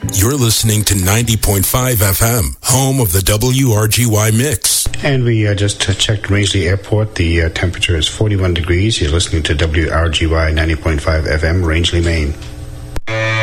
You're listening to 90.5 FM, home of the WRGY Mix. And we just checked Rangeley Airport. The temperature is 41 degrees. You're listening to WRGY 90.5 FM, Rangeley, Maine.